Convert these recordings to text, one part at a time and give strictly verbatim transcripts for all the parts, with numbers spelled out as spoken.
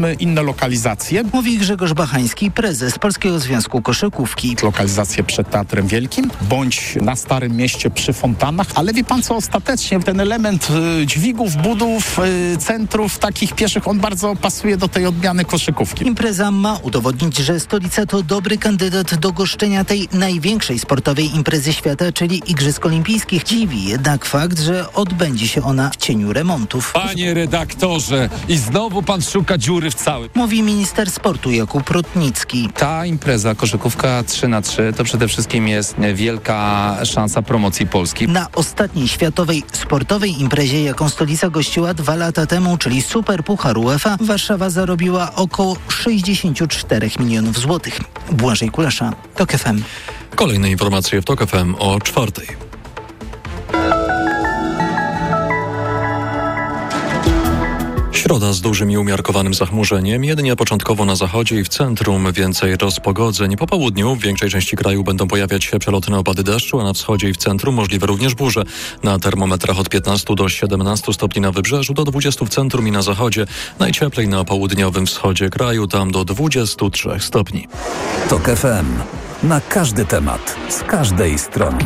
Inne lokalizacje. Mówi Grzegorz Bachański, prezes Polskiego Związku Koszykówki. Lokalizacje przed Teatrem Wielkim, bądź na Starym Mieście przy fontannach, ale wie pan co, ostatecznie ten element y, dźwigów, budów, y, centrów takich pieszych, on bardzo pasuje do tej odmiany koszykówki. Impreza ma udowodnić, że stolica to dobry kandydat do goszczenia tej największej sportowej imprezy świata, czyli Igrzysk Olimpijskich. Dziwi jednak fakt, że odbędzie się ona w cieniu remontów. Panie redaktorze, i znowu pan szuka dziury w całym. Mówi minister sportu Jakub Rutnicki. Ta impreza koszykówka trzy na trzy to przede wszystkim jest wielka szansa promocji Polski. Na ostatniej światowej sportowej imprezie, jaką stolica gościła dwa lata temu, czyli Superpuchar UEFA, Warszawa zarobiła około sześćdziesiąt cztery milionów złotych. Błażej Kulesza, TOK F M. Kolejne informacje w TOK F M o czwartej. Środa z dużym i umiarkowanym zachmurzeniem, jedynie początkowo na zachodzie i w centrum więcej rozpogodzeń. Po południu w większej części kraju będą pojawiać się przelotne opady deszczu, a na wschodzie i w centrum możliwe również burze. Na termometrach od piętnastu do siedemnastu stopni na wybrzeżu, do dwudziestu w centrum i na zachodzie. Najcieplej na południowym wschodzie kraju, tam do dwudziestu trzech stopni. TOK F M. Na każdy temat, z każdej strony.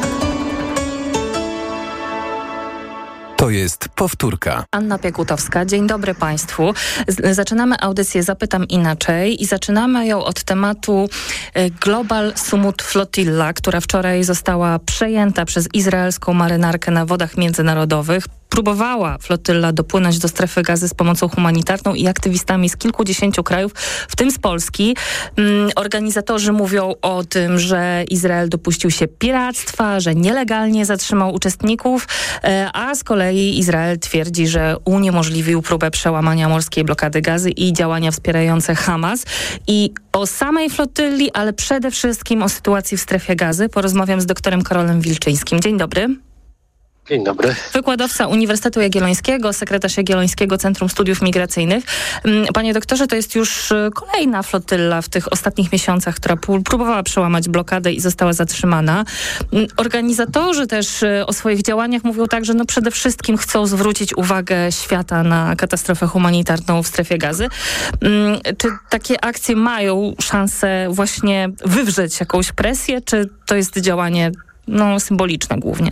To jest powtórka. Anna Piekutowska. Dzień dobry Państwu. Z- zaczynamy audycję Zapytam Inaczej i zaczynamy ją od tematu y, Global Sumut Flotilla, która wczoraj została przejęta przez izraelską marynarkę na wodach międzynarodowych. Próbowała flotylla dopłynąć do strefy Gazy z pomocą humanitarną i aktywistami z kilkudziesięciu krajów, w tym z Polski. Mm, organizatorzy mówią o tym, że Izrael dopuścił się piractwa, że nielegalnie zatrzymał uczestników, e, a z kolei Izrael twierdzi, że uniemożliwił próbę przełamania morskiej blokady Gazy i działania wspierające Hamas. I o samej flotylli, ale przede wszystkim o sytuacji w strefie Gazy porozmawiam z doktorem Karolem Wilczyńskim. Dzień dobry. Dzień dobry. Wykładowca Uniwersytetu Jagiellońskiego, sekretarz Jagiellońskiego Centrum Studiów Migracyjnych. Panie doktorze, to jest już kolejna flotylla w tych ostatnich miesiącach, która próbowała przełamać blokadę i została zatrzymana. Organizatorzy też o swoich działaniach mówią tak, że no przede wszystkim chcą zwrócić uwagę świata na katastrofę humanitarną w strefie Gazy. Czy takie akcje mają szansę właśnie wywrzeć jakąś presję, czy to jest działanie no, symboliczne głównie?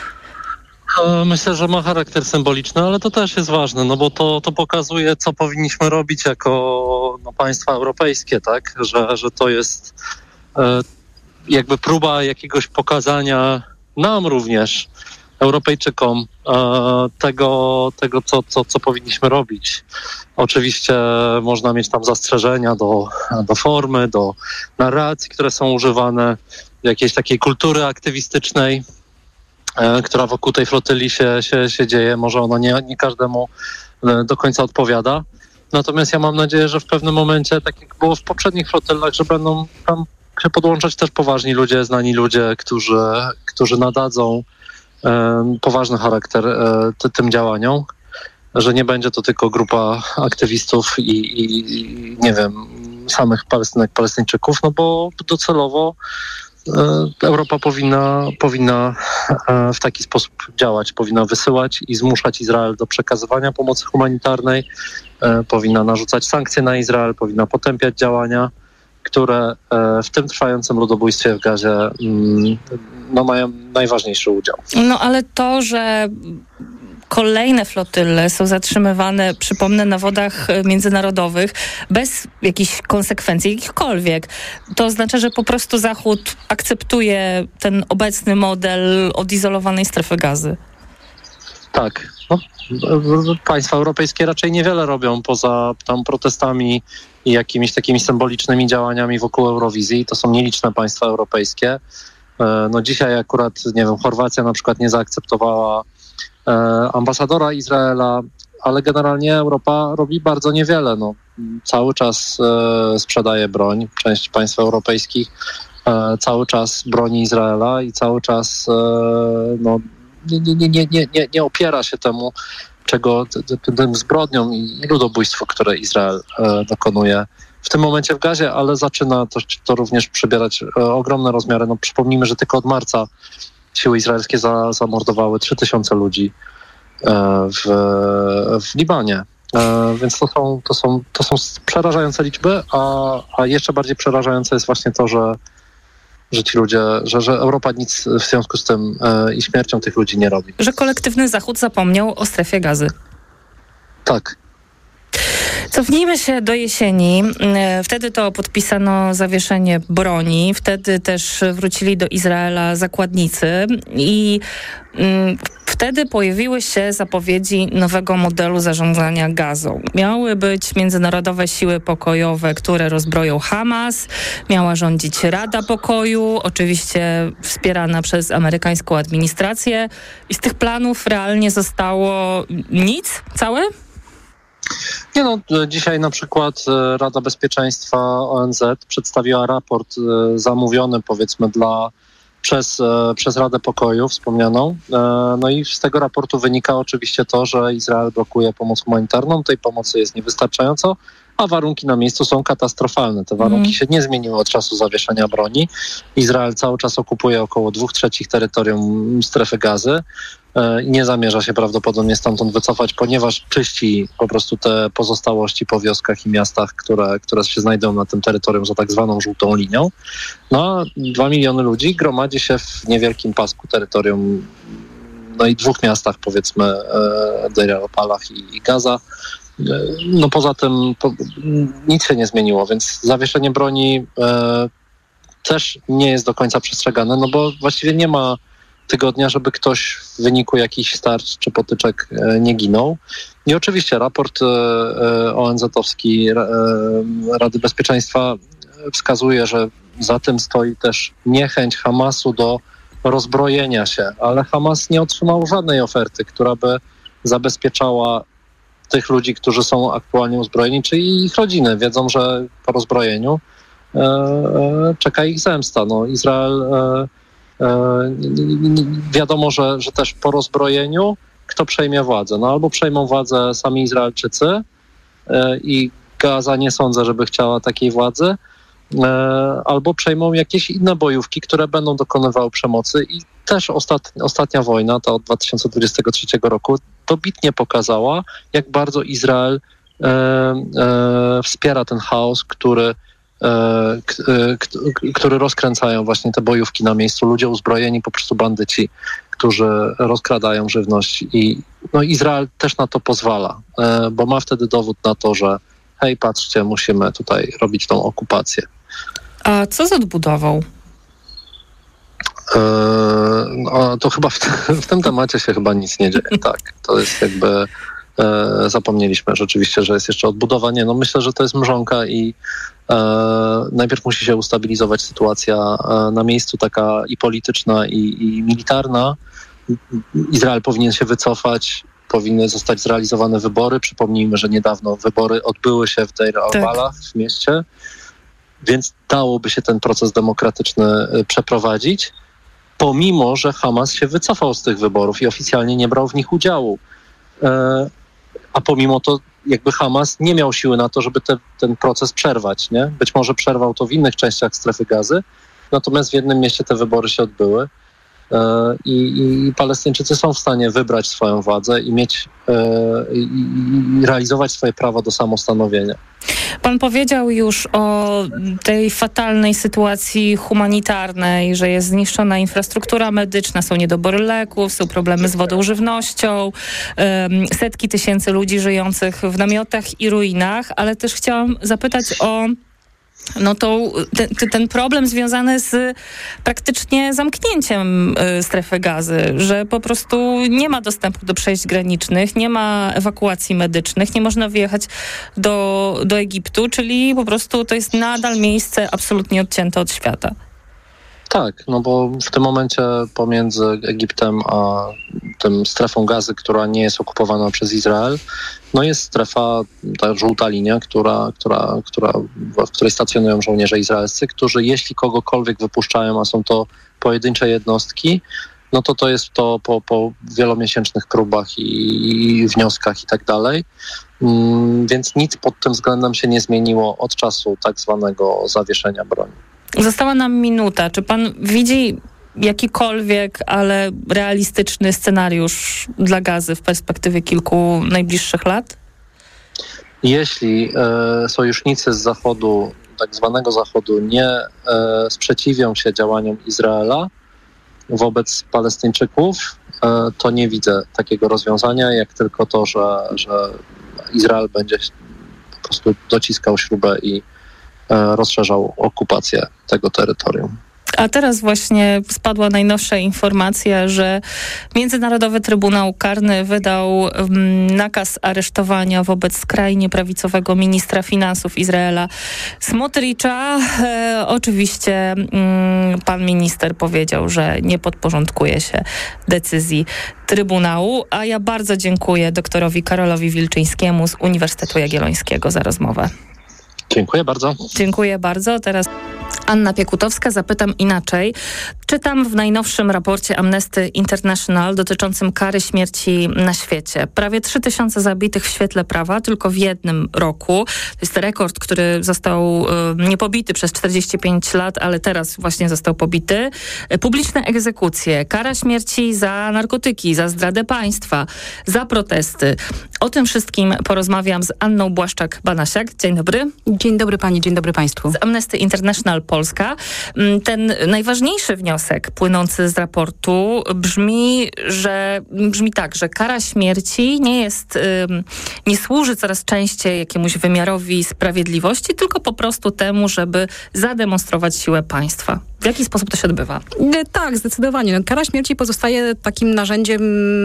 Myślę, że ma charakter symboliczny, ale to też jest ważne, no bo to, to pokazuje, co powinniśmy robić jako no, państwa europejskie, tak? Że, że to jest e, jakby próba jakiegoś pokazania nam również, Europejczykom, e, tego, tego co, co, co powinniśmy robić. Oczywiście można mieć tam zastrzeżenia do, do formy, do narracji, które są używane, jakiejś takiej kultury aktywistycznej, która wokół tej flotyli się, się, się dzieje. Może ona nie, nie każdemu do końca odpowiada. Natomiast ja mam nadzieję, że w pewnym momencie, tak jak było w poprzednich flotylach, że będą tam się podłączać też poważni ludzie, znani ludzie, którzy, którzy nadadzą um, poważny charakter um, ty, tym działaniom. Że nie będzie to tylko grupa aktywistów i, i, i nie wiem, samych Palestynek, Palestyńczyków, no bo docelowo Europa powinna, powinna w taki sposób działać, powinna wysyłać i zmuszać Izrael do przekazywania pomocy humanitarnej, powinna narzucać sankcje na Izrael, powinna potępiać działania, które w tym trwającym ludobójstwie w Gazie no, mają najważniejszy udział. No ale to, że kolejne flotyle są zatrzymywane, przypomnę, na wodach międzynarodowych bez jakichś konsekwencji, jakichkolwiek. To oznacza, że po prostu Zachód akceptuje ten obecny model odizolowanej strefy Gazy. Tak. No, państwa europejskie raczej niewiele robią poza tam protestami i jakimiś takimi symbolicznymi działaniami wokół Eurowizji. To są nieliczne państwa europejskie. No dzisiaj akurat, nie wiem, Chorwacja na przykład nie zaakceptowała ambasadora Izraela, ale generalnie Europa robi bardzo niewiele. No, cały czas e, sprzedaje broń, część państw europejskich e, cały czas broni Izraela i cały czas e, no, nie, nie, nie, nie, nie, nie opiera się temu, czego tym zbrodniom i ludobójstwu, które Izrael e, dokonuje w tym momencie w Gazie, ale zaczyna to, to również przybierać e, ogromne rozmiary. No, przypomnijmy, że tylko od marca siły izraelskie za, zamordowały trzy tysiące ludzi w, w Libanie. E, więc to są, to są, to są przerażające liczby, a, a jeszcze bardziej przerażające jest właśnie to, że, że ci ludzie, że, że Europa nic w związku z tym e, i śmiercią tych ludzi nie robi. Że kolektywny Zachód zapomniał o strefie gazy. Tak. Cofnijmy się do jesieni. Wtedy to podpisano zawieszenie broni. Wtedy też wrócili do Izraela zakładnicy i mm, wtedy pojawiły się zapowiedzi nowego modelu zarządzania gazą. Miały być międzynarodowe siły pokojowe, które rozbroją Hamas. Miała rządzić Rada Pokoju, oczywiście wspierana przez amerykańską administrację. I z tych planów realnie zostało nic? Całe? Nie no, dzisiaj na przykład Rada Bezpieczeństwa O N Z przedstawiła raport zamówiony, powiedzmy, dla, przez, przez Radę Pokoju wspomnianą. No i z tego raportu wynika oczywiście to, że Izrael blokuje pomoc humanitarną, tej pomocy jest niewystarczająco, a warunki na miejscu są katastrofalne. Te warunki mm. się nie zmieniły od czasu zawieszenia broni. Izrael cały czas okupuje około dwóch trzecich terytorium strefy gazy i nie zamierza się prawdopodobnie stamtąd wycofać, ponieważ czyści po prostu te pozostałości po wioskach i miastach, które, które się znajdują na tym terytorium za tak zwaną żółtą linią. No a dwa miliony ludzi gromadzi się w niewielkim pasku terytorium, no i dwóch miastach, powiedzmy, Deir el-Balah i, i Gaza. No poza tym po, nic się nie zmieniło, więc zawieszenie broni e, też nie jest do końca przestrzegane, no bo właściwie nie ma tygodnia, żeby ktoś w wyniku jakichś starć czy potyczek e, nie ginął. I oczywiście raport e, O N Z-owski e, Rady Bezpieczeństwa wskazuje, że za tym stoi też niechęć Hamasu do rozbrojenia się, ale Hamas nie otrzymał żadnej oferty, która by zabezpieczała tych ludzi, którzy są aktualnie uzbrojeni, czyli ich rodziny. Wiedzą, że po rozbrojeniu e, e, czeka ich zemsta. No, Izrael e, e, wiadomo, że, że też po rozbrojeniu kto przejmie władzę? No albo przejmą władzę sami Izraelczycy e, i Gaza nie sądzę, żeby chciała takiej władzy, e, albo przejmą jakieś inne bojówki, które będą dokonywały przemocy i też ostat, ostatnia wojna, ta od dwa tysiące dwudziestego trzeciego roku, dobitnie pokazała, jak bardzo Izrael e, e, wspiera ten chaos, który, e, k, k, który rozkręcają właśnie te bojówki na miejscu. Ludzie uzbrojeni, po prostu bandyci, którzy rozkradają żywność. I no, Izrael też na to pozwala, e, bo ma wtedy dowód na to, że hej, patrzcie, musimy tutaj robić tą okupację. A co z odbudową? No, to chyba w, w tym temacie się chyba nic nie dzieje, tak. To jest jakby, e, zapomnieliśmy rzeczywiście, że jest jeszcze odbudowa. Nie, no myślę, że to jest mrzonka i e, najpierw musi się ustabilizować sytuacja e, na miejscu, taka i polityczna, i, i militarna. Izrael powinien się wycofać, powinny zostać zrealizowane wybory. Przypomnijmy, że niedawno wybory odbyły się w Deir el-Balah, tak, w mieście, więc dałoby się ten proces demokratyczny przeprowadzić, pomimo że Hamas się wycofał z tych wyborów i oficjalnie nie brał w nich udziału. E, a pomimo to jakby Hamas nie miał siły na to, żeby te, ten proces przerwać. Nie? Być może przerwał to w innych częściach strefy gazy, natomiast w jednym mieście te wybory się odbyły e, i, i Palestyńczycy są w stanie wybrać swoją władzę i mieć e, i, i realizować swoje prawo do samostanowienia. Pan powiedział już o tej fatalnej sytuacji humanitarnej, że jest zniszczona infrastruktura medyczna, są niedobory leków, są problemy z wodą, żywnością, um, setki tysięcy ludzi żyjących w namiotach i ruinach, ale też chciałam zapytać o no to ten, ten problem związany z praktycznie zamknięciem y, strefy gazy, że po prostu nie ma dostępu do przejść granicznych, nie ma ewakuacji medycznych, nie można wyjechać do, do Egiptu, czyli po prostu to jest nadal miejsce absolutnie odcięte od świata. Tak, no bo w tym momencie pomiędzy Egiptem a tym strefą gazy, która nie jest okupowana przez Izrael, no jest strefa, ta żółta linia, która, która, która, w której stacjonują żołnierze izraelscy, którzy jeśli kogokolwiek wypuszczają, a są to pojedyncze jednostki, no to to jest to po, po wielomiesięcznych próbach i, i wnioskach i tak dalej. Mm, więc nic pod tym względem się nie zmieniło od czasu tak zwanego zawieszenia broni. Została nam minuta. Czy pan widzi jakikolwiek, ale realistyczny scenariusz dla gazy w perspektywie kilku najbliższych lat? jeśli e, sojusznicy z Zachodu, tak zwanego Zachodu, nie e, sprzeciwią się działaniom Izraela wobec Palestyńczyków, e, to nie widzę takiego rozwiązania, jak tylko to, że, że Izrael będzie po prostu dociskał śrubę i e, rozszerzał okupację tego terytorium. A teraz właśnie spadła najnowsza informacja, że Międzynarodowy Trybunał Karny wydał um, nakaz aresztowania wobec skrajnie prawicowego ministra finansów Izraela Smotricza. E, oczywiście um, pan minister powiedział, że nie podporządkuje się decyzji Trybunału, a ja bardzo dziękuję doktorowi Karolowi Wilczyńskiemu z Uniwersytetu Jagiellońskiego za rozmowę. Dziękuję bardzo. Dziękuję bardzo. Teraz Anna Piekutowska. Zapytam inaczej. Czytam w najnowszym raporcie Amnesty International dotyczącym kary śmierci na świecie. Prawie trzy tysiące zabitych w świetle prawa tylko w jednym roku. To jest rekord, który został y, niepobity przez czterdzieści pięć lat, ale teraz właśnie został pobity. Publiczne egzekucje, kara śmierci za narkotyki, za zdradę państwa, za protesty. O tym wszystkim porozmawiam z Anną Błaszczak-Banasiak. Dzień dobry. Dzień dobry pani, dzień dobry państwu. Z Amnesty International Polska. Ten najważniejszy wniosek płynący z raportu brzmi, że brzmi tak, że kara śmierci nie jest, nie służy coraz częściej jakiemuś wymiarowi sprawiedliwości, tylko po prostu temu, żeby zademonstrować siłę państwa. W jaki sposób to się odbywa? Tak, zdecydowanie. Kara śmierci pozostaje takim narzędziem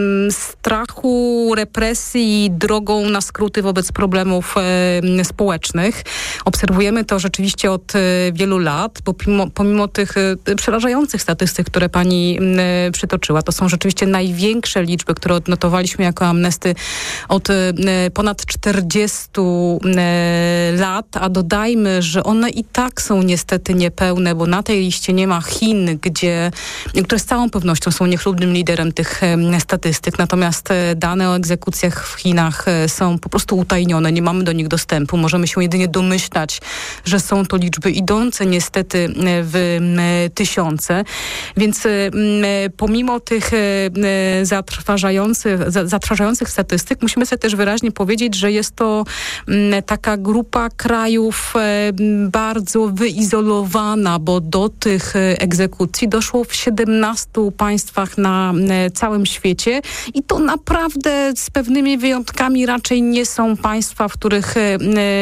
strachu, represji, drogą na skróty wobec problemów e, społecznych. Obserwujemy to rzeczywiście od e, wielu lat, bo pomimo, pomimo tych e, przerażających statystyk, które pani e, przytoczyła, to są rzeczywiście największe liczby, które odnotowaliśmy jako Amnesty od e, ponad czterdziestu e, lat, a dodajmy, że one i tak są niestety niepełne, bo na tej liście nie ma Chin, gdzie, które z całą pewnością są niechlubnym liderem tych e, statystyk. Natomiast e, dane o egzekucjach w Chinach e, są po prostu utajnione. Nie mamy do nich dostępu. Możemy się jedynie domyślać, że są to liczby idące niestety e, w e, tysiące. Więc e, pomimo tych e, zatrważających, za, zatrważających statystyk musimy sobie też wyraźnie powiedzieć, że jest to m, taka grupa krajów e, bardzo wyizolowana, bo do tych egzekucji doszło w siedemnastu państwach na całym świecie i to naprawdę z pewnymi wyjątkami raczej nie są państwa, w których e,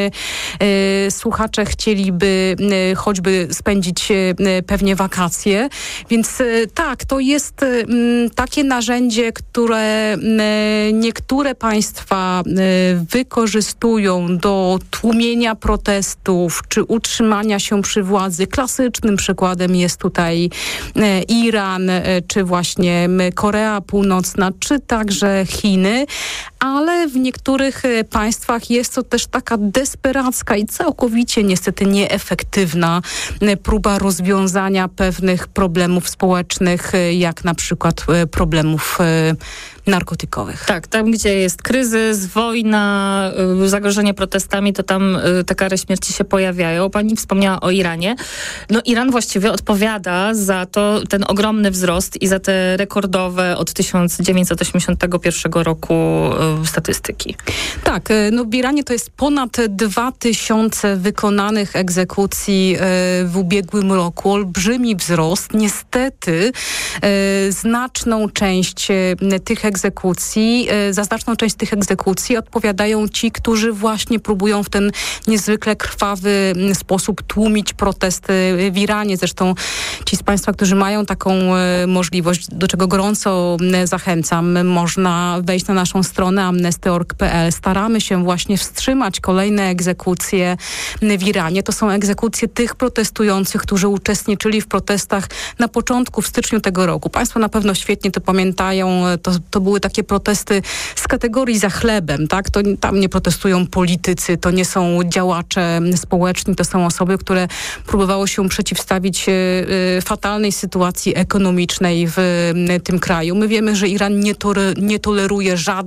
e, słuchacze chcieliby e, choćby spędzić e, pewnie wakacje. Więc e, tak, to jest e, takie narzędzie, które e, niektóre państwa e, wykorzystują do tłumienia protestów czy utrzymania się przy władzy. Klasycznym przykładem jest tutaj e, Iran, e, czy właśnie Korea Północna, czy także Chiny, ale w niektórych e, państwach jest to też taka desperacka i całkowicie niestety nieefektywna e, próba rozwiązania pewnych problemów społecznych, e, jak na przykład e, problemów e, narkotykowych. Tak, tam gdzie jest kryzys, wojna, y, zagrożenie protestami, to tam y, te kary śmierci się pojawiają. Pani wspomniała o Iranie. No Iran właściwie odpowiada za to, ten ogromny wzrost i za te rekordowe od tysiąc dziewięćset osiemdziesiątego pierwszego roku y, statystyki. Tak, no w Iranie to jest ponad dwa tysiące wykonanych egzekucji y, w ubiegłym roku. Olbrzymi wzrost. Niestety y, znaczną część y, tych egzekucji egzekucji, za znaczną część tych egzekucji odpowiadają ci, którzy właśnie próbują w ten niezwykle krwawy sposób tłumić protesty w Iranie. Zresztą ci z państwa, którzy mają taką możliwość, do czego gorąco zachęcam, można wejść na naszą stronę amnesty kropka org kropka pe el. Staramy się właśnie wstrzymać kolejne egzekucje w Iranie. To są egzekucje tych protestujących, którzy uczestniczyli w protestach na początku, w styczniu tego roku. Państwo na pewno świetnie to pamiętają. To, to były takie protesty z kategorii za chlebem, tak? To tam nie protestują politycy, to nie są działacze społeczni, to są osoby, które próbowały się przeciwstawić y, y, fatalnej sytuacji ekonomicznej w y, tym kraju. My wiemy, że Iran nie, tore, nie toleruje żadnej formy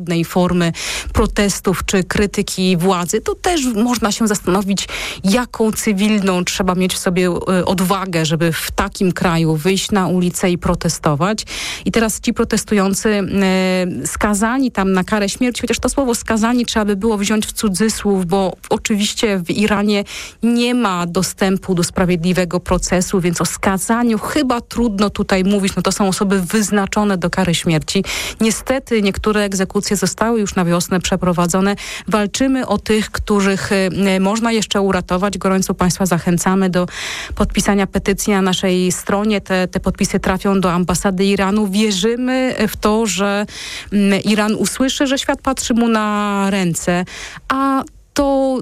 formy protestów czy krytyki władzy, to też można się zastanowić, jaką cywilną trzeba mieć w sobie odwagę, żeby w takim kraju wyjść na ulicę i protestować. I teraz ci protestujący e, skazani tam na karę śmierci, chociaż to słowo skazani trzeba by było wziąć w cudzysłów, bo oczywiście w Iranie nie ma dostępu do sprawiedliwego procesu, więc o skazaniu chyba trudno tutaj mówić. No to są osoby wyznaczone do kary śmierci. Niestety niektóre egzekucje zostały już na wiosnę przeprowadzone. Walczymy o tych, których e, można jeszcze uratować. Gorąco Państwa zachęcamy do podpisania petycji na naszej stronie. Te, te podpisy trafią do ambasady Iranu. Wierzymy w to, że Iran usłyszy, że świat patrzy mu na ręce, a to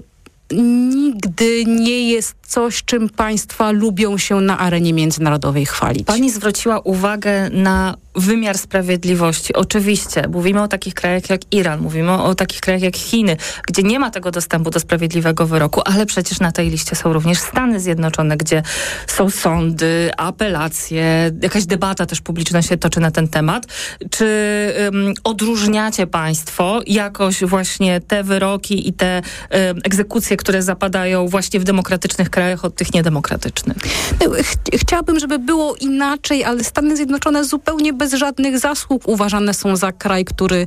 nigdy nie jest coś, czym państwa lubią się na arenie międzynarodowej chwalić. Pani zwróciła uwagę na wymiar sprawiedliwości. Oczywiście, mówimy o takich krajach jak Iran, mówimy o takich krajach jak Chiny, gdzie nie ma tego dostępu do sprawiedliwego wyroku, ale przecież na tej liście są również Stany Zjednoczone, gdzie są sądy, apelacje, jakaś debata też publiczna się toczy na ten temat. Czy um, odróżniacie państwo jakoś właśnie te wyroki i te um, egzekucje, które zapadają właśnie w demokratycznych krajach od tych niedemokratycznych? Ch- chciałabym, żeby było inaczej, ale Stany Zjednoczone zupełnie bez żadnych zasług uważane są za kraj, który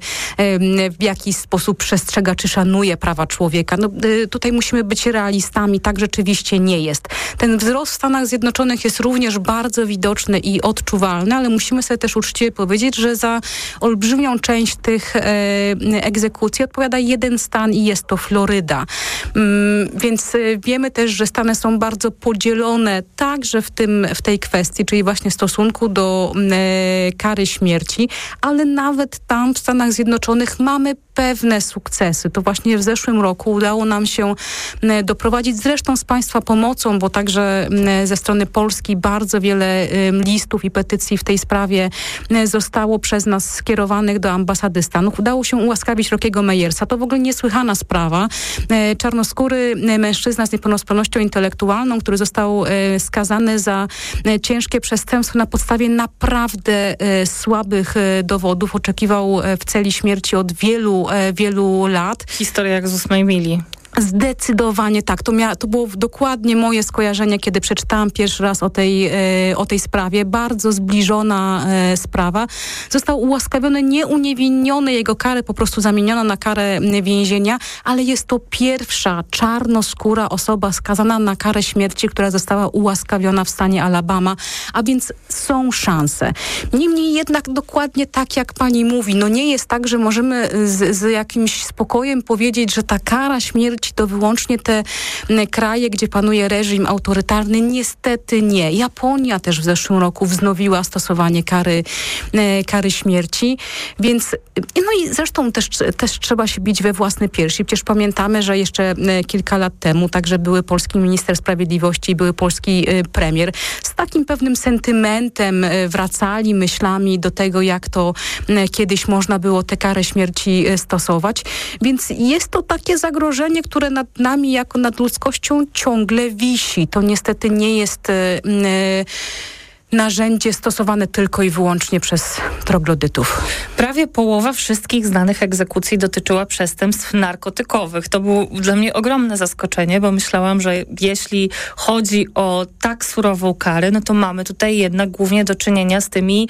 w jakiś sposób przestrzega czy szanuje prawa człowieka. No, tutaj musimy być realistami, tak rzeczywiście nie jest. Ten wzrost w Stanach Zjednoczonych jest również bardzo widoczny i odczuwalny, ale musimy sobie też uczciwie powiedzieć, że za olbrzymią część tych e, egzekucji odpowiada jeden stan i jest to Floryda. Mm, więc wiemy też, że Stany są bardzo podzielone także w, tym, w tej kwestii, czyli właśnie w stosunku do e, kary śmierci, ale nawet tam w Stanach Zjednoczonych mamy pewne sukcesy. To właśnie w zeszłym roku udało nam się doprowadzić, zresztą z Państwa pomocą, bo także ze strony Polski bardzo wiele listów i petycji w tej sprawie zostało przez nas skierowanych do ambasady Stanów. Udało się ułaskawić Rockiego Meyersa. To w ogóle niesłychana sprawa. Czarnoskóry mężczyzna z niepełnosprawnością intelektualną, który został skazany za ciężkie przestępstwo na podstawie naprawdę słabych dowodów. Oczekiwał w celi śmierci od wielu, wielu lat. Historia jak z ósmej mili. Zdecydowanie tak. To, mia, to było dokładnie moje skojarzenie, kiedy przeczytałam pierwszy raz o tej, e, o tej sprawie. Bardzo zbliżona e, sprawa. Został ułaskawiony, nie uniewinniony, jego karę po prostu zamieniono na karę więzienia, ale jest to pierwsza czarnoskóra osoba skazana na karę śmierci, która została ułaskawiona w stanie Alabama, a więc są szanse. Niemniej jednak dokładnie tak, jak pani mówi, no nie jest tak, że możemy z, z jakimś spokojem powiedzieć, że ta kara śmierci to wyłącznie te kraje, gdzie panuje reżim autorytarny. Niestety nie. Japonia też w zeszłym roku wznowiła stosowanie kary, kary śmierci, więc no i zresztą też, też trzeba się bić we własne piersi. Przecież pamiętamy, że jeszcze kilka lat temu także były polski minister sprawiedliwości i były polski premier. Z takim pewnym sentymentem wracali myślami do tego, jak to kiedyś można było tę karę śmierci stosować. Więc jest to takie zagrożenie, które nad nami jako nad ludzkością ciągle wisi. To niestety nie jest yy, narzędzie stosowane tylko i wyłącznie przez troglodytów. Prawie połowa wszystkich znanych egzekucji dotyczyła przestępstw narkotykowych. To było dla mnie ogromne zaskoczenie, bo myślałam, że jeśli chodzi o tak surową karę, no to mamy tutaj jednak głównie do czynienia z tymi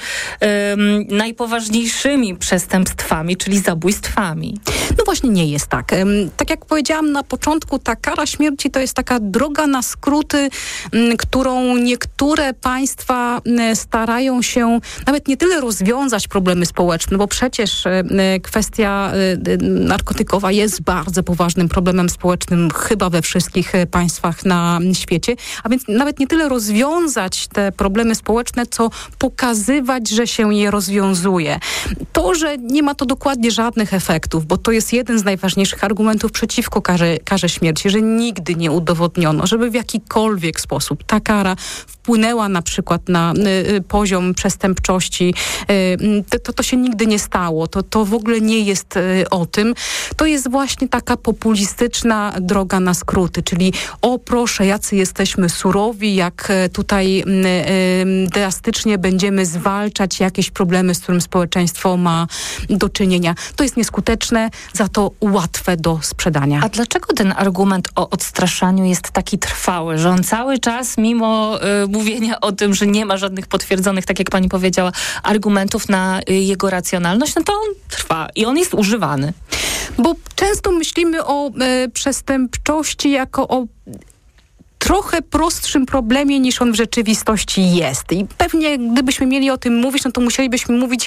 um, najpoważniejszymi przestępstwami, czyli zabójstwami. No właśnie nie jest tak. Tak jak powiedziałam na początku, ta kara śmierci to jest taka droga na skróty, którą niektóre państwa starają się nawet nie tyle rozwiązać problemy społeczne, bo przecież kwestia narkotykowa jest bardzo poważnym problemem społecznym chyba we wszystkich państwach na świecie, a więc nawet nie tyle rozwiązać te problemy społeczne, co pokazywać, że się je rozwiązuje. To, że nie ma to dokładnie żadnych efektów, bo to jest jeden z najważniejszych argumentów przeciwko karze, karze śmierci, że nigdy nie udowodniono, żeby w jakikolwiek sposób ta kara wpłynęła na przykład na na y, poziom przestępczości. Y, to, to się nigdy nie stało. To, to w ogóle nie jest y, o tym. To jest właśnie taka populistyczna droga na skróty, czyli o proszę, jacy jesteśmy surowi, jak tutaj y, y, drastycznie będziemy zwalczać jakieś problemy, z którym społeczeństwo ma do czynienia. To jest nieskuteczne, za to łatwe do sprzedania. A dlaczego ten argument o odstraszaniu jest taki trwały, że on cały czas, mimo y, mówienia o tym, że nie ma żadnych potwierdzonych, tak jak pani powiedziała, argumentów na y, jego racjonalność, no to on trwa i on jest używany? Bo często myślimy o y, przestępczości jako o trochę prostszym problemie, niż on w rzeczywistości jest. I pewnie gdybyśmy mieli o tym mówić, no to musielibyśmy mówić,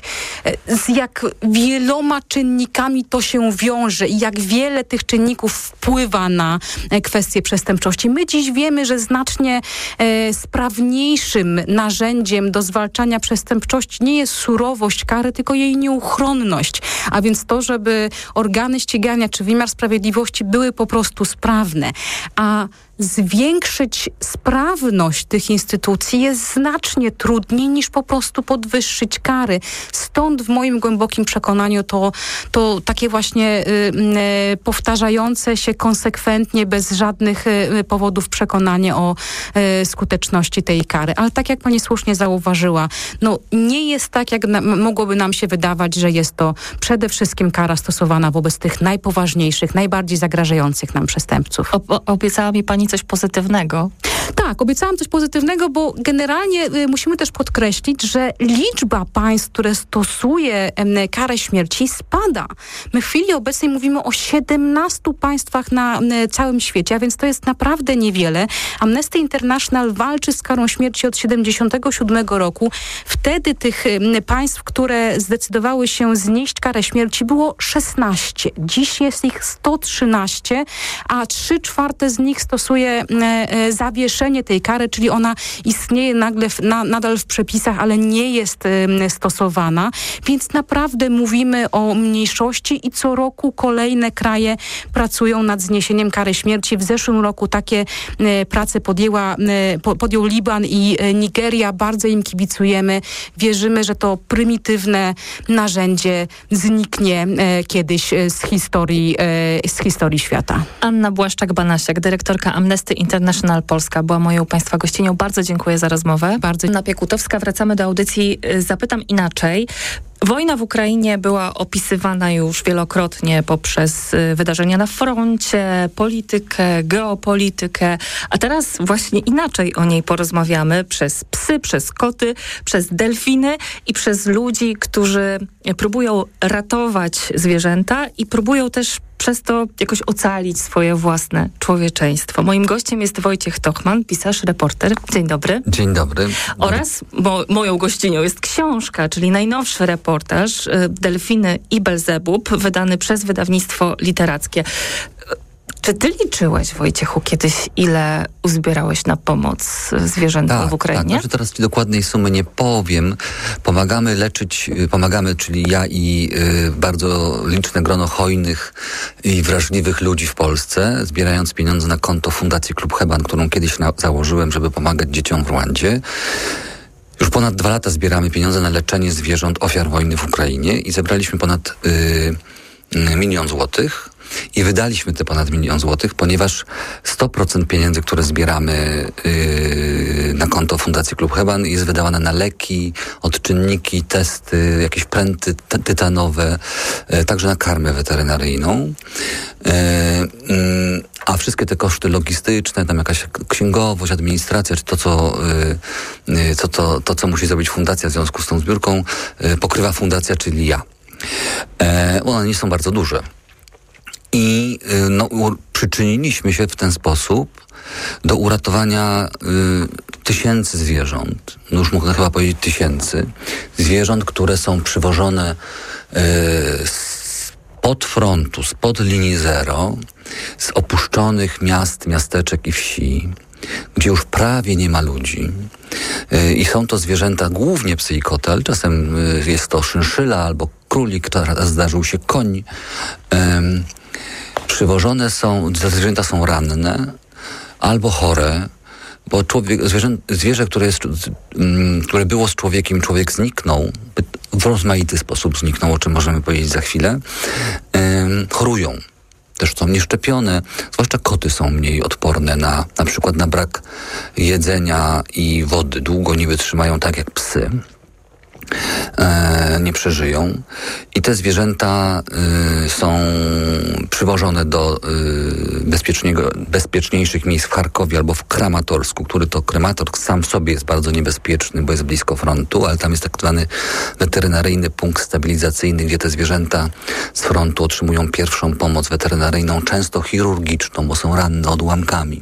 z jak wieloma czynnikami to się wiąże i jak wiele tych czynników wpływa na kwestię przestępczości. My dziś wiemy, że znacznie e, sprawniejszym narzędziem do zwalczania przestępczości nie jest surowość kary, tylko jej nieuchronność. A więc to, żeby organy ścigania czy wymiar sprawiedliwości były po prostu sprawne. A zwiększyć sprawność tych instytucji jest znacznie trudniej niż po prostu podwyższyć kary. Stąd w moim głębokim przekonaniu to, to takie właśnie y, y, powtarzające się konsekwentnie, bez żadnych y, powodów przekonanie o y, skuteczności tej kary. Ale tak jak pani słusznie zauważyła, no nie jest tak, jak na, mogłoby nam się wydawać, że jest to przede wszystkim kara stosowana wobec tych najpoważniejszych, najbardziej zagrażających nam przestępców. O, obiecała mi pani coś pozytywnego. Tak, obiecałam coś pozytywnego, bo generalnie y, musimy też podkreślić, że liczba państw, które stosuje y, karę śmierci, spada. My w chwili obecnej mówimy o siedemnastu państwach na y, całym świecie, a więc to jest naprawdę niewiele. Amnesty International walczy z karą śmierci od siedemdziesiątego siódmego roku. Wtedy tych y, państw, które zdecydowały się znieść karę śmierci, było szesnaście. Dziś jest ich sto trzynaście, a trzy czwarte z nich stosuje y, y, zawieszenie tej kary, czyli ona istnieje nagle w, na, nadal w przepisach, ale nie jest y, stosowana. Więc naprawdę mówimy o mniejszości i co roku kolejne kraje pracują nad zniesieniem kary śmierci. W zeszłym roku takie y, prace podjęła, y, po, podjął Liban i y, Nigeria. Bardzo im kibicujemy. Wierzymy, że to prymitywne narzędzie zniknie y, kiedyś y, z historii, y, z historii świata. Anna Błaszczak-Banasiak, dyrektorka Amnesty International Polska, była moją państwa gościnią. Bardzo dziękuję za rozmowę. Bardzo. Anna Piekutowska. Wracamy do audycji Zapytam Inaczej. Wojna w Ukrainie była opisywana już wielokrotnie poprzez wydarzenia na froncie, politykę, geopolitykę, a teraz właśnie inaczej o niej porozmawiamy przez psy, przez koty, przez delfiny i przez ludzi, którzy próbują ratować zwierzęta i próbują też przez to jakoś ocalić swoje własne człowieczeństwo. Moim gościem jest Wojciech Tochman, pisarz, reporter. Dzień dobry. Dzień dobry. Oraz mo- moją gościnią jest książka, czyli najnowszy reportaż Delfiny i Belzebub, wydany przez wydawnictwo literackie. Czy ty liczyłeś, Wojciechu, kiedyś, ile uzbierałeś na pomoc zwierzętom tak, w Ukrainie? Tak, znaczy teraz ci dokładnej sumy nie powiem. Pomagamy leczyć, pomagamy, czyli ja i y, bardzo liczne grono hojnych i wrażliwych ludzi w Polsce, zbierając pieniądze na konto Fundacji Klub Heban, którą kiedyś na, założyłem, żeby pomagać dzieciom w Rwandzie. Już ponad dwa lata zbieramy pieniądze na leczenie zwierząt ofiar wojny w Ukrainie i zebraliśmy ponad y, y, milion złotych. I wydaliśmy te ponad milion złotych, ponieważ sto procent pieniędzy, które zbieramy yy, na konto Fundacji Klub Heban, jest wydawane na leki, odczynniki, testy, jakieś pręty t- tytanowe, yy, także na karmę weterynaryjną. Yy, yy, a wszystkie te koszty logistyczne, tam jakaś księgowość, administracja, czy to, co, yy, yy, co, to, to, co musi zrobić fundacja w związku z tą zbiórką, yy, pokrywa fundacja, czyli ja. Yy, one nie są bardzo duże. I no, przyczyniliśmy się w ten sposób do uratowania y, tysięcy zwierząt, no już można chyba powiedzieć tysięcy, zwierząt, które są przywożone y, spod frontu, spod linii zero, z opuszczonych miast, miasteczek i wsi, gdzie już prawie nie ma ludzi. Y, I są to zwierzęta, głównie psy i koty, ale czasem y, jest to szynszyla albo królik, teraz zdarzył się koń. Y, Przywożone są, zwierzęta są ranne albo chore, bo człowiek, zwierzę, zwierzę które, jest, które było z człowiekiem, człowiek zniknął, w rozmaity sposób zniknął, o czym możemy powiedzieć za chwilę, chorują. Też są nieszczepione, zwłaszcza koty są mniej odporne na, na przykład na brak jedzenia i wody. Długo nie wytrzymają tak jak psy. E, nie przeżyją. I te zwierzęta y, są przywożone do y, bezpiecznego, bezpieczniejszych miejsc w Charkowie albo w Kramatorsku, który to Kramatorsk sam w sobie jest bardzo niebezpieczny, bo jest blisko frontu, ale tam jest tak zwany weterynaryjny punkt stabilizacyjny, gdzie te zwierzęta z frontu otrzymują pierwszą pomoc weterynaryjną, często chirurgiczną, bo są ranne odłamkami.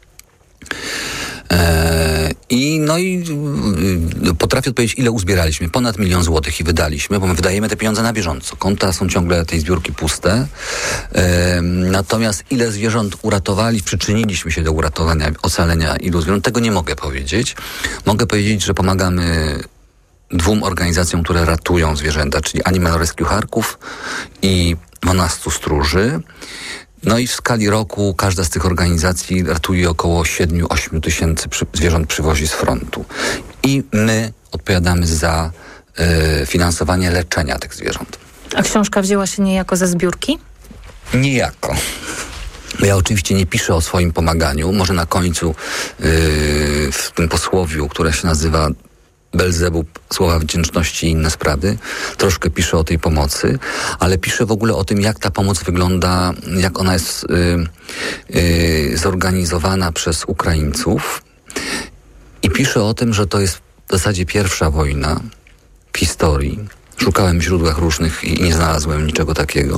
I no i y, potrafię odpowiedzieć, ile uzbieraliśmy. Ponad milion złotych i wydaliśmy, bo my wydajemy te pieniądze na bieżąco. Konta są ciągle tej zbiórki puste. E, natomiast ile zwierząt uratowali, przyczyniliśmy się do uratowania, ocalenia ilu zwierząt, tego nie mogę powiedzieć. Mogę powiedzieć, że pomagamy dwóm organizacjom, które ratują zwierzęta, czyli Animal Rescue Charków i dwunastu Stróży. No i w skali roku każda z tych organizacji ratuje około siedem do ośmiu tysięcy przy, zwierząt przywozi z frontu. I my odpowiadamy za y, finansowanie leczenia tych zwierząt. A książka wzięła się niejako ze zbiórki? Niejako. Ja oczywiście nie piszę o swoim pomaganiu. Może na końcu y, w tym posłowiu, które się nazywa Belzebub, słowa wdzięczności i inne sprawy. Troszkę piszę o tej pomocy, ale piszę w ogóle o tym, jak ta pomoc wygląda, jak ona jest y, y, zorganizowana przez Ukraińców. I piszę o tym, że to jest w zasadzie pierwsza wojna w historii. Szukałem w źródłach różnych i nie znalazłem niczego takiego,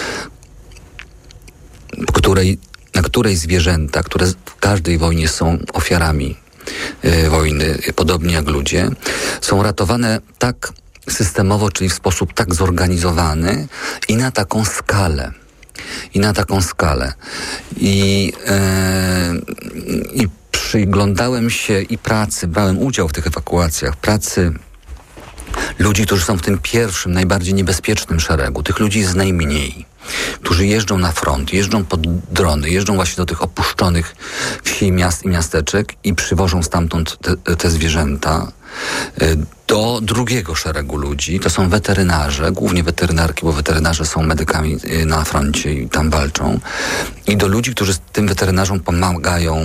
w której, na której zwierzęta, które w każdej wojnie są ofiarami wojny, podobnie jak ludzie, są ratowane tak systemowo, czyli w sposób tak zorganizowany i na taką skalę. I na taką skalę. I, e, i przyglądałem się i pracy, brałem udział w tych ewakuacjach, pracy ludzi, którzy są w tym pierwszym, najbardziej niebezpiecznym szeregu. Tych ludzi jest najmniej, którzy jeżdżą na front, jeżdżą pod drony, jeżdżą właśnie do tych opuszczonych wsi, miast i miasteczek i przywożą stamtąd te, te zwierzęta do drugiego szeregu ludzi. To są weterynarze, głównie weterynarki, bo weterynarze są medykami na froncie i tam walczą. I do ludzi, którzy tym weterynarzom pomagają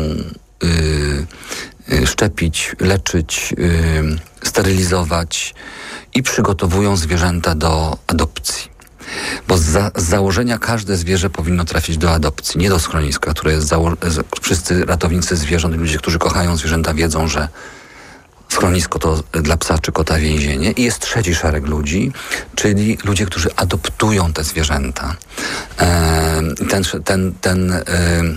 yy, szczepić, leczyć, yy, sterylizować i przygotowują zwierzęta do adopcji. Bo z, za, z założenia każde zwierzę powinno trafić do adopcji, nie do schroniska, które jest zało- wszyscy ratownicy zwierząt, ludzie, którzy kochają zwierzęta, wiedzą, że schronisko to dla psa czy kota więzienie. I jest trzeci szereg ludzi, czyli ludzie, którzy adoptują te zwierzęta. E, ten, ten, ten e,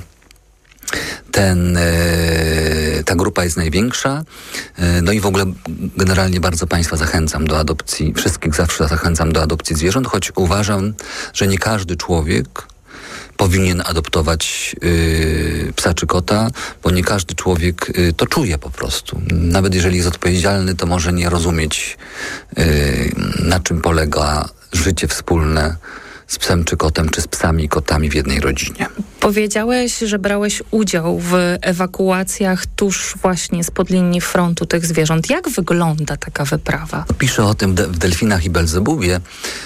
Ten, ta grupa jest największa. No i w ogóle generalnie bardzo Państwa zachęcam do adopcji, wszystkich zawsze zachęcam do adopcji zwierząt, choć uważam, że nie każdy człowiek powinien adoptować yy, psa czy kota, bo nie każdy człowiek yy, to czuje po prostu. Nawet jeżeli jest odpowiedzialny, to może nie rozumieć, yy, na czym polega życie wspólne z psem czy kotem, czy z psami i kotami w jednej rodzinie. Powiedziałeś, że brałeś udział w ewakuacjach tuż właśnie spod linii frontu tych zwierząt. Jak wygląda taka wyprawa? Piszę o tym w Delfinach i Belzebubie.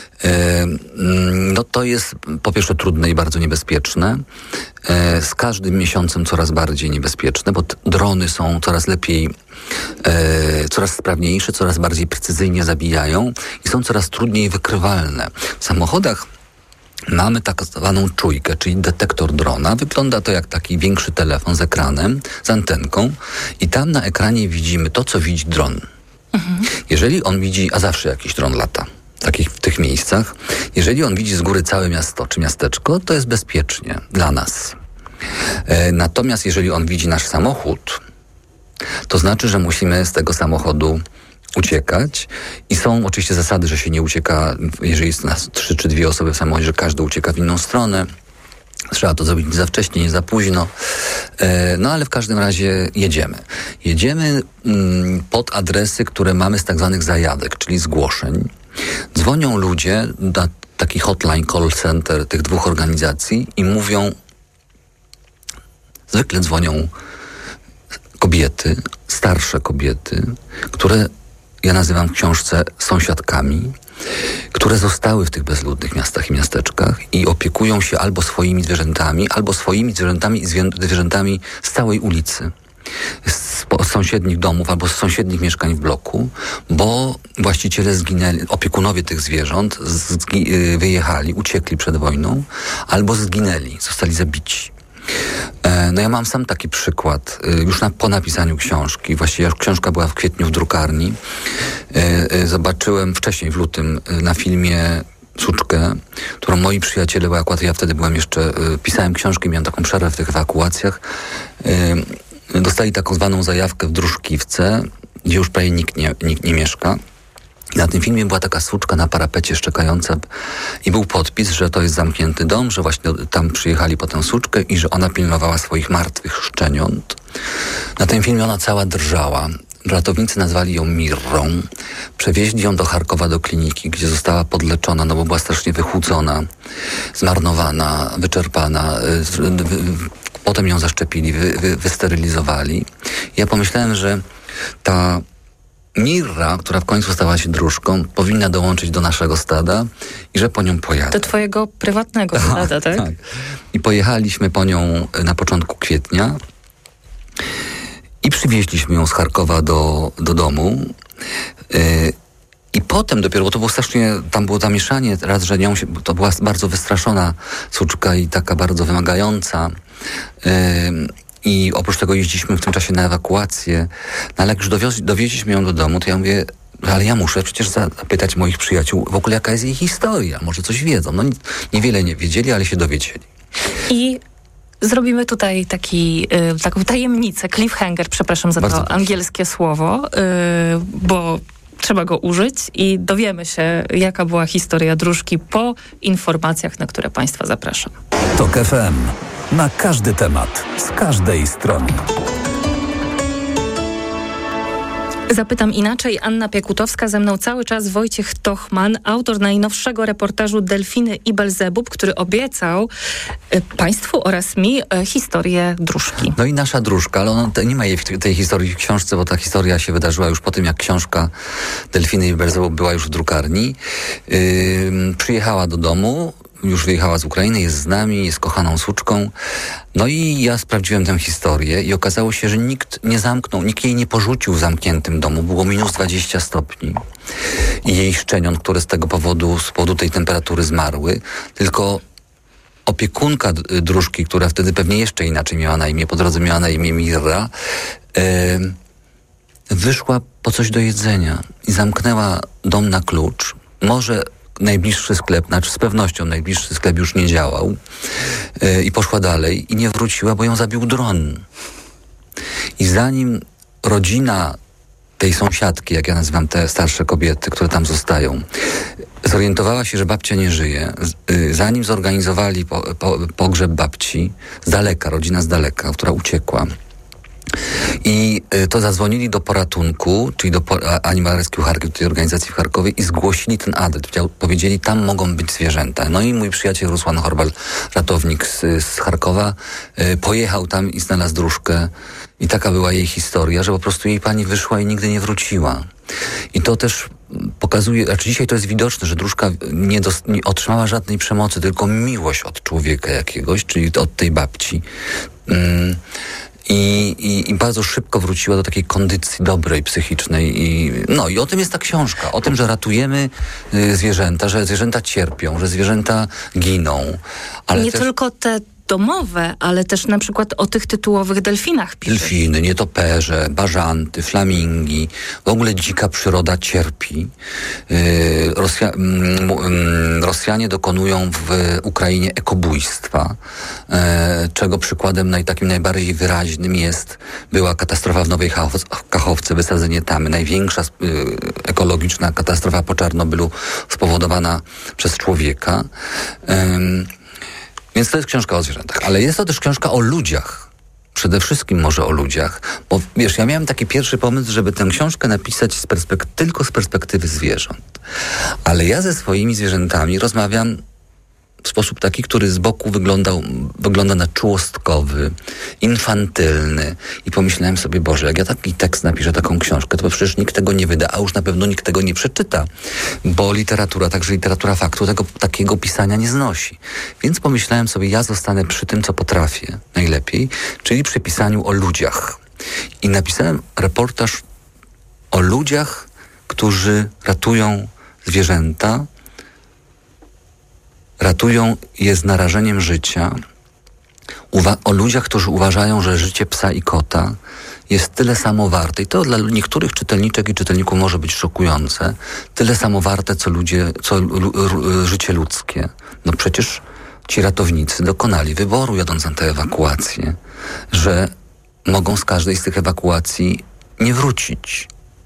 No to jest po pierwsze trudne i bardzo niebezpieczne. Z każdym miesiącem coraz bardziej niebezpieczne, bo drony są coraz lepiej, coraz sprawniejsze, coraz bardziej precyzyjnie zabijają i są coraz trudniej wykrywalne. W samochodach mamy tak zwaną czujkę, czyli detektor drona. Wygląda to jak taki większy telefon z ekranem, z antenką i tam na ekranie widzimy to, co widzi dron. Mhm. Jeżeli on widzi, a zawsze jakiś dron lata, takich w tych miejscach, jeżeli on widzi z góry całe miasto czy miasteczko, to jest bezpiecznie dla nas. E, natomiast jeżeli on widzi nasz samochód, to znaczy, że musimy z tego samochodu uciekać i są oczywiście zasady, że się nie ucieka, jeżeli jest nas trzy czy dwie osoby w samochodzie, że każdy ucieka w inną stronę. Trzeba to zrobić nie za wcześnie, nie za późno. E, no ale w każdym razie jedziemy. Jedziemy mm, pod adresy, które mamy z tak zwanych zajawek, czyli zgłoszeń. Dzwonią ludzie na taki hotline call center tych dwóch organizacji i mówią, zwykle dzwonią kobiety, starsze kobiety, które ja nazywam w książce sąsiadkami, które zostały w tych bezludnych miastach i miasteczkach i opiekują się albo swoimi zwierzętami, albo swoimi zwierzętami i zwierzętami z całej ulicy, z, z sąsiednich domów albo z sąsiednich mieszkań w bloku, bo właściciele zginęli, opiekunowie tych zwierząt zgi, wyjechali, uciekli przed wojną, albo zginęli, zostali zabici. No ja mam sam taki przykład, już na, po napisaniu książki, właściwie już książka była w kwietniu w drukarni, zobaczyłem wcześniej w lutym na filmie Suczkę, którą moi przyjaciele, bo akurat ja wtedy byłem jeszcze, pisałem książkę, miałem taką przerwę w tych ewakuacjach, dostali taką zwaną zajawkę w Druszkiwce, gdzie już prawie nikt nie, nikt nie mieszka. I na tym filmie była taka suczka na parapecie szczekająca i był podpis, że to jest zamknięty dom, że właśnie tam przyjechali po tę suczkę i że ona pilnowała swoich martwych szczeniąt. Na tym filmie ona cała drżała. Ratownicy nazwali ją Mirrą. Przewieźli ją do Charkowa, do kliniki, gdzie została podleczona, no bo była strasznie wychudzona, zmarnowana, wyczerpana. Potem ją zaszczepili, wy, wy, wysterylizowali. Ja pomyślałem, że ta Mirra, która w końcu stała się dróżką, powinna dołączyć do naszego stada i że po nią pojadę. Do twojego prywatnego stada, tak? Tak. I pojechaliśmy po nią na początku kwietnia i przywieźliśmy ją z Charkowa do, do domu. Yy, I potem dopiero, bo to było strasznie, tam było zamieszanie, raz, że nią się, to była bardzo wystraszona suczka i taka bardzo wymagająca. Yy, I oprócz tego jeździliśmy w tym czasie na ewakuację. No ale jak już dowióz, dowieźliśmy ją do domu, to ja mówię, ale ja muszę przecież zapytać moich przyjaciół w ogóle, jaka jest jej historia. Może coś wiedzą. No niewiele nie wiedzieli, ale się dowiedzieli. I zrobimy tutaj taki, y, taką tajemnicę, cliffhanger, przepraszam za Bardzo to proszę. angielskie słowo, y, bo trzeba go użyć i dowiemy się, jaka była historia dróżki po informacjach, na które Państwa zapraszam. Tok F M. Na każdy temat, z każdej strony. Zapytam inaczej. Anna Piekutowska, ze mną cały czas Wojciech Tochman, autor najnowszego reportażu Delfiny i Belzebub, który obiecał y, Państwu oraz mi y, historię dróżki. No i nasza dróżka, ale ona, nie ma jej w tej historii w książce, bo ta historia się wydarzyła już po tym, jak książka Delfiny i Belzebub była już w drukarni. Yy, przyjechała do domu, już wyjechała z Ukrainy, jest z nami, jest kochaną suczką. No i ja sprawdziłem tę historię i okazało się, że nikt nie zamknął, nikt jej nie porzucił w zamkniętym domu. Było minus dwadzieścia stopni. I jej szczeniąt, które z tego powodu, z powodu tej temperatury zmarły, tylko opiekunka dróżki, która wtedy pewnie jeszcze inaczej miała na imię, po drodze miała na imię Mirra, yy, wyszła po coś do jedzenia i zamknęła dom na klucz. Może najbliższy sklep, znaczy z pewnością najbliższy sklep już nie działał yy, i poszła dalej i nie wróciła, bo ją zabił dron. I zanim rodzina tej sąsiadki, jak ja nazywam te starsze kobiety, które tam zostają, zorientowała się, że babcia nie żyje, yy, zanim zorganizowali po, po, pogrzeb babci, z daleka, rodzina z daleka, która uciekła, i y, to zadzwonili do poratunku, czyli do po, Animal Rescue Charkiw, tej organizacji w Charkowie, i zgłosili ten adres. Powiedzieli, tam mogą być zwierzęta. No i mój przyjaciel Rusłan Horbal, ratownik z, z Charkowa, y, pojechał tam i znalazł dróżkę. I taka była jej historia, że po prostu jej pani wyszła i nigdy nie wróciła. I to też pokazuje, znaczy dzisiaj to jest widoczne, że dróżka nie, dos, nie otrzymała żadnej przemocy, tylko miłość od człowieka jakiegoś, czyli od tej babci. Mm. I, i, I bardzo szybko wróciła do takiej kondycji dobrej, psychicznej. I, no i o tym jest ta książka. O tym, że ratujemy y, zwierzęta, że zwierzęta cierpią, że zwierzęta giną. Ale nie też tylko te domowe, ale też na przykład o tych tytułowych delfinach piszesz. Delfiny, nietoperze, bażanty, flamingi. W ogóle dzika przyroda cierpi. Yy, Rosja, mm, mm, Rosjanie dokonują w Ukrainie ekobójstwa, yy, czego przykładem naj, takim najbardziej wyraźnym jest była katastrofa w Nowej Kachowce, wysadzenie tamy. Największa yy, ekologiczna katastrofa po Czarnobylu spowodowana przez człowieka. Yy, Więc to jest książka o zwierzętach, ale jest to też książka o ludziach. Przede wszystkim może o ludziach. Bo wiesz, ja miałem taki pierwszy pomysł, żeby tę książkę napisać z perspek- tylko z perspektywy zwierząt. Ale ja ze swoimi zwierzętami rozmawiam w sposób taki, który z boku wyglądał, wygląda na czułostkowy, infantylny. I pomyślałem sobie, Boże, jak ja taki tekst napiszę, taką książkę, to przecież nikt tego nie wyda, a już na pewno nikt tego nie przeczyta, bo literatura, także literatura faktu, tego takiego pisania nie znosi. Więc pomyślałem sobie, ja zostanę przy tym, co potrafię najlepiej, czyli przy pisaniu o ludziach. I napisałem reportaż o ludziach, którzy ratują zwierzęta, ratują je z narażeniem życia, Uwa- o ludziach, którzy uważają, że życie psa i kota jest tyle samo warte. I to dla niektórych czytelniczek i czytelników może być szokujące. Tyle samo warte, co ludzie, co l- l- życie ludzkie. No przecież ci ratownicy dokonali wyboru, jadąc na tę ewakuację, że mogą z każdej z tych ewakuacji nie wrócić.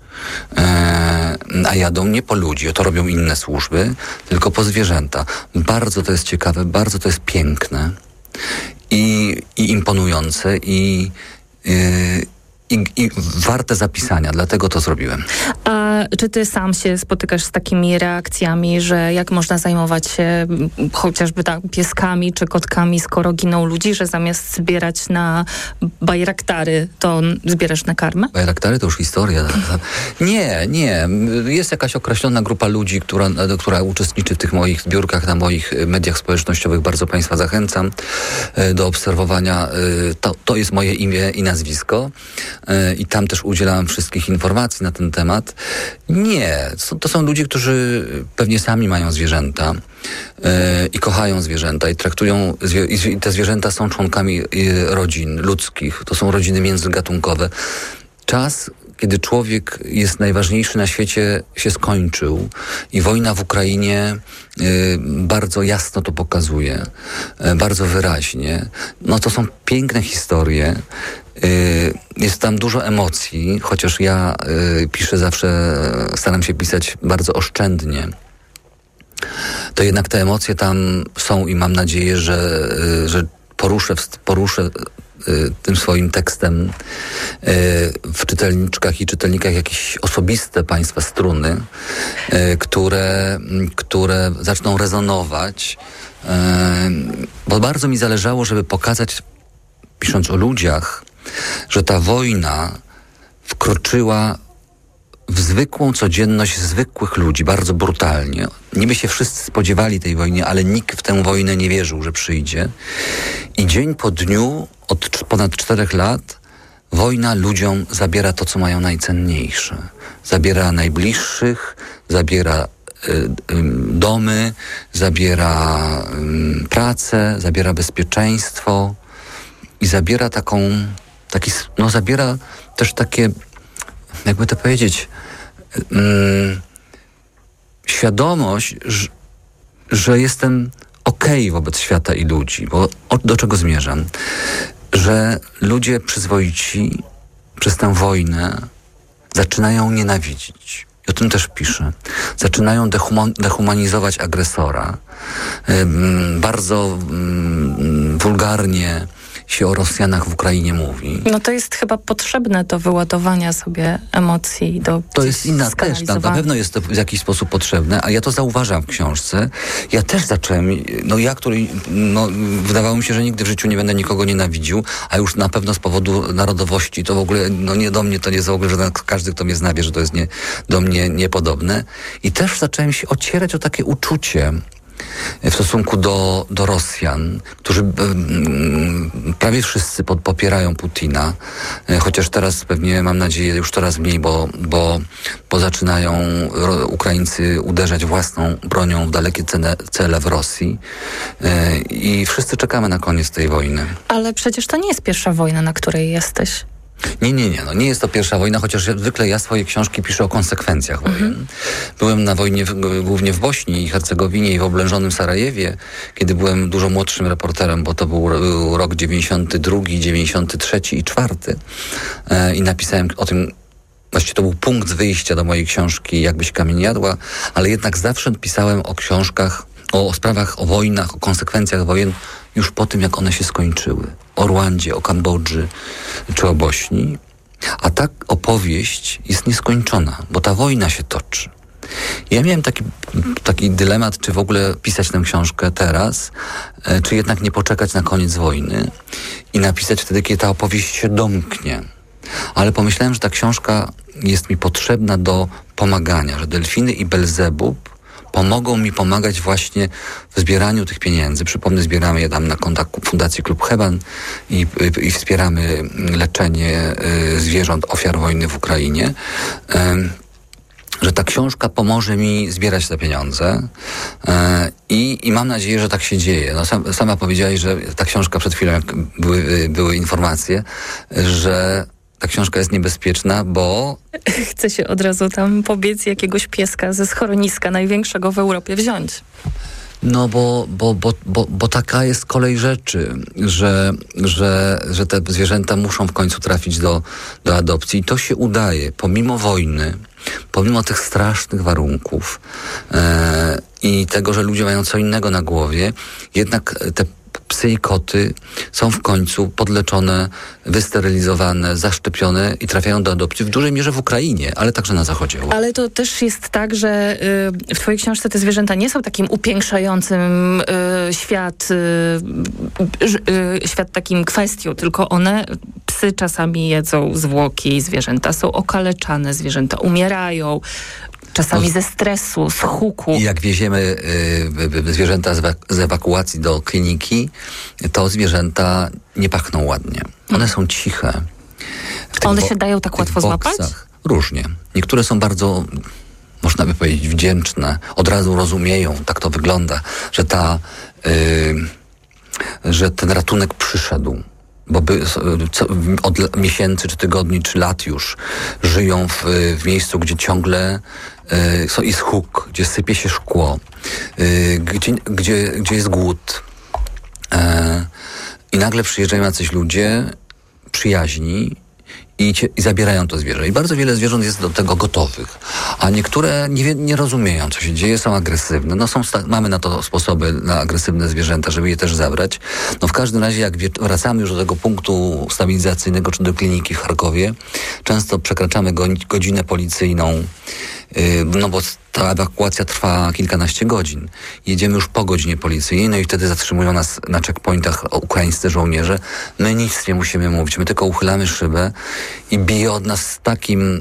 Eee, a jadą nie po ludzi, to robią inne służby, tylko po zwierzęta. Bardzo to jest ciekawe, bardzo to jest piękne i, i imponujące i, yy, i, i warte zapisania, dlatego to zrobiłem. A czy ty sam się spotykasz z takimi reakcjami, że jak można zajmować się chociażby tak pieskami czy kotkami, skoro giną ludzi, że zamiast zbierać na bajraktary, to zbierasz na karmę? Bajraktary to już historia. Nie, nie. Jest jakaś określona grupa ludzi, która, która uczestniczy w tych moich zbiórkach na moich mediach społecznościowych. Bardzo Państwa zachęcam do obserwowania. To, to jest moje imię i nazwisko. I tam też udzielam wszystkich informacji na ten temat. Nie. To są ludzie, którzy pewnie sami mają zwierzęta yy, i kochają zwierzęta i traktują, zwie- i te zwierzęta są członkami yy, rodzin ludzkich. To są rodziny międzygatunkowe. Czas, kiedy człowiek jest najważniejszy na świecie, się skończył i wojna w Ukrainie y, bardzo jasno to pokazuje, y, bardzo wyraźnie. No to są piękne historie. Y, jest tam dużo emocji, chociaż ja y, piszę zawsze, staram się pisać bardzo oszczędnie. To jednak te emocje tam są i mam nadzieję, że, y, że poruszę, poruszę tym swoim tekstem w czytelniczkach i czytelnikach jakieś osobiste Państwa struny, które, które zaczną rezonować, bo bardzo mi zależało, żeby pokazać, pisząc o ludziach, że ta wojna wkroczyła w zwykłą codzienność zwykłych ludzi, bardzo brutalnie. Niby się wszyscy spodziewali tej wojny, ale nikt w tę wojnę nie wierzył, że przyjdzie. I dzień po dniu, od ponad czterech lat, wojna ludziom zabiera to, co mają najcenniejsze. Zabiera najbliższych, zabiera y, y, domy, zabiera y, pracę, zabiera bezpieczeństwo i zabiera taką, taki, no zabiera też takie, jakby to powiedzieć, mm, świadomość, że, że jestem okej wobec świata i ludzi, bo o, do czego zmierzam? Że ludzie przyzwoici przez tę wojnę zaczynają nienawidzić. I o tym też piszę. Zaczynają dehuma- dehumanizować agresora. Ym, bardzo ym, wulgarnie się o Rosjanach w Ukrainie mówi. No to jest chyba potrzebne do wyładowania sobie emocji. Do to jest inna też. Na, na pewno jest to w jakiś sposób potrzebne, a ja to zauważam w książce. Ja też zacząłem, no ja, który, no wydawało mi się, że nigdy w życiu nie będę nikogo nienawidził, a już na pewno z powodu narodowości, to w ogóle, no nie do mnie, to nie jest w ogóle, że każdy, kto mnie zna, wie, że to jest nie, do mnie niepodobne. I też zacząłem się ocierać o takie uczucie w stosunku do, do Rosjan, którzy mm, prawie wszyscy pod, popierają Putina, chociaż teraz pewnie, mam nadzieję, już coraz mniej, bo, bo, bo zaczynają ro, Ukraińcy uderzać własną bronią w dalekie cele, cele w Rosji i wszyscy czekamy na koniec tej wojny. Ale przecież to nie jest pierwsza wojna, na której jesteś. Nie, nie, nie. No nie jest to pierwsza wojna, chociaż zwykle ja swoje książki piszę o konsekwencjach wojen. Mhm. Byłem na wojnie w, głównie w Bośni i Hercegowinie i w oblężonym Sarajewie, kiedy byłem dużo młodszym reporterem, bo to był, był rok dziewięćdziesiąty drugi, dziewięćdziesiąty trzeci i czwarty. E, I napisałem o tym, właściwie to był punkt wyjścia do mojej książki Jakbyś kamień jadła, ale jednak zawsze pisałem o książkach, o, o sprawach, o wojnach, o konsekwencjach wojen już po tym, jak one się skończyły. O Rwandzie, o Kambodży czy o Bośni. A ta opowieść jest nieskończona, bo ta wojna się toczy. Ja miałem taki, taki dylemat, czy w ogóle pisać tę książkę teraz, czy jednak nie poczekać na koniec wojny i napisać wtedy, kiedy ta opowieść się domknie. Ale pomyślałem, że ta książka jest mi potrzebna do pomagania, że Delfiny i Belzebub pomogą mi pomagać właśnie w zbieraniu tych pieniędzy. Przypomnę, zbieramy je tam na kontach Fundacji Klub Heban i, i wspieramy leczenie y, zwierząt ofiar wojny w Ukrainie. Y, że ta książka pomoże mi zbierać te pieniądze yy, i, i mam nadzieję, że tak się dzieje. No, sam, sama powiedziałaś, że ta książka przed chwilą, jak były, były informacje, że ta książka jest niebezpieczna, bo... Chce się od razu tam pobiec jakiegoś pieska ze schroniska największego w Europie wziąć. No bo, bo, bo, bo, bo taka jest kolej rzeczy, że, że, że te zwierzęta muszą w końcu trafić do, do adopcji i to się udaje, pomimo wojny, pomimo tych strasznych warunków e, i tego, że ludzie mają co innego na głowie, jednak te psy i koty są w końcu podleczone, wysterylizowane, zaszczepione i trafiają do adopcji w dużej mierze w Ukrainie, ale także na Zachodzie. Ale to też jest tak, że y, w twojej książce te zwierzęta nie są takim upiększającym y, świat, y, y, świat takim kwestią, tylko one, psy czasami jedzą zwłoki, zwierzęta są okaleczane, zwierzęta umierają. Czasami ze stresu, z huku. I jak wieziemy y, y, zwierzęta z, ewa- z ewakuacji do kliniki, to zwierzęta nie pachną ładnie. One są ciche. One bo- się dają tak łatwo złapać? Różnie. Niektóre są bardzo, można by powiedzieć, wdzięczne. Od razu rozumieją, tak to wygląda, że ta, y, że ten ratunek przyszedł. Bo by, co, od miesięcy, czy tygodni, czy lat już żyją w, w miejscu, gdzie ciągle y, jest huk, gdzie sypie się szkło, y, gdzie, gdzie, gdzie jest głód. Y, I nagle przyjeżdżają jacyś ludzie przyjaźni i, cie, i zabierają to zwierzę. I bardzo wiele zwierząt jest do tego gotowych. A niektóre nie, nie rozumieją, co się dzieje, są agresywne. No są, mamy na to sposoby, na agresywne zwierzęta, żeby je też zabrać. No w każdym razie, jak wie, wracamy już do tego punktu stabilizacyjnego, czy do kliniki w Charkowie, często przekraczamy go, godzinę policyjną, yy, no bo ta ewakuacja trwa kilkanaście godzin. Jedziemy już po godzinie policyjnej, no i wtedy zatrzymują nas na checkpointach ukraińscy żołnierze. My nic nie musimy mówić, my tylko uchylamy szybę i bije od nas z takim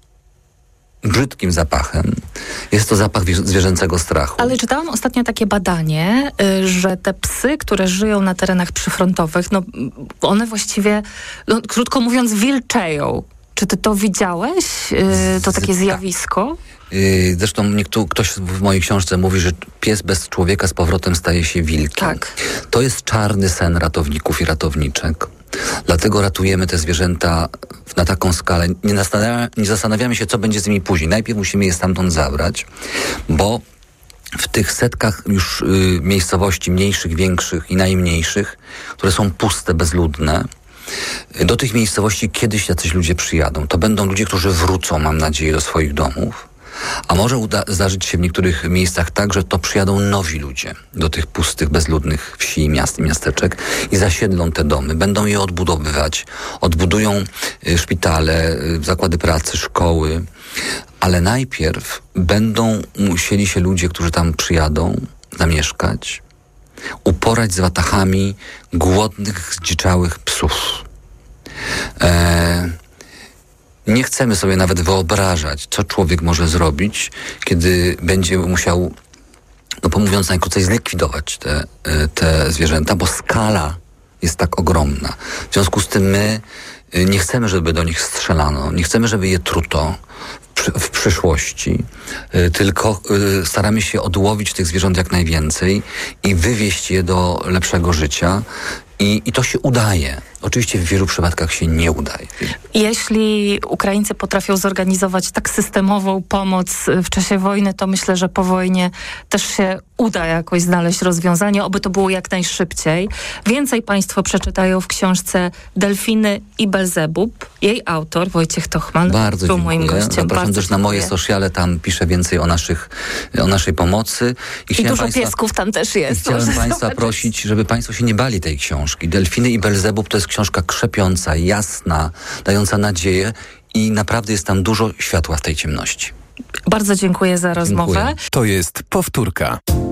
brzydkim zapachem. Jest to zapach zwierzęcego strachu. Ale czytałam ostatnio takie badanie, y, że te psy, które żyją na terenach przyfrontowych, no one właściwie, no, krótko mówiąc, wilczeją. Czy ty to widziałeś? Y, to takie zjawisko? Zresztą niektóry, ktoś w mojej książce mówi, że pies bez człowieka z powrotem staje się wilkiem. Tak. To jest czarny sen ratowników i ratowniczek. Dlatego ratujemy te zwierzęta na taką skalę. Nie, nastanawia, nie zastanawiamy się, co będzie z nimi później. Najpierw musimy je stamtąd zabrać, bo w tych setkach już y, miejscowości mniejszych, większych i najmniejszych, które są puste, bezludne, do tych miejscowości kiedyś jacyś ludzie przyjadą. To będą ludzie, którzy wrócą, mam nadzieję, do swoich domów. A może uda, zdarzyć się w niektórych miejscach tak, że to przyjadą nowi ludzie do tych pustych, bezludnych wsi, miast i miasteczek i zasiedlą te domy. Będą je odbudowywać. Odbudują y, szpitale, y, zakłady pracy, szkoły. Ale najpierw będą musieli się ludzie, którzy tam przyjadą, zamieszkać, uporać z watachami głodnych, zdziczałych psów. Eee, nie chcemy sobie nawet wyobrażać, co człowiek może zrobić, kiedy będzie musiał, no pomówiąc najkrócej, zlikwidować te, te zwierzęta, bo skala jest tak ogromna. W związku z tym my nie chcemy, żeby do nich strzelano, nie chcemy, żeby je truto w, w przyszłości, tylko staramy się odłowić tych zwierząt jak najwięcej i wywieźć je do lepszego życia. I, I to się udaje. Oczywiście w wielu przypadkach się nie udaje. Jeśli Ukraińcy potrafią zorganizować tak systemową pomoc w czasie wojny, to myślę, że po wojnie też się uda jakoś znaleźć rozwiązanie, oby to było jak najszybciej. Więcej Państwo przeczytają w książce Delfiny i Belzebub. Jej autor, Wojciech Tochman, bardzo był dziękuję. moim gościem. Zapraszam bardzo też na moje sociale, tam piszę więcej o, naszych, o naszej pomocy. I, I dużo państwa, piesków tam też jest. Chciałem Państwa zobaczyć. prosić, żeby Państwo się nie bali tej książki. Delfiny i Belzebub to jest książka krzepiąca, jasna, dająca nadzieję i naprawdę jest tam dużo światła w tej ciemności. Bardzo dziękuję za rozmowę. Dziękuję. To jest powtórka.